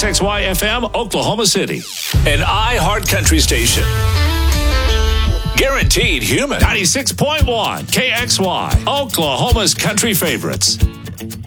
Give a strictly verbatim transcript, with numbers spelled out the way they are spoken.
X Y F M, Oklahoma City. An iHeart Country station. Guaranteed human. ninety-six point one K X Y, Oklahoma's country favorites.